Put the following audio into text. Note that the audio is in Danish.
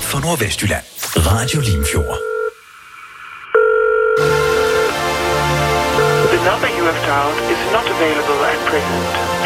for Nordvestjylland. Radio Limfjord. The number you have dialed is not available at present.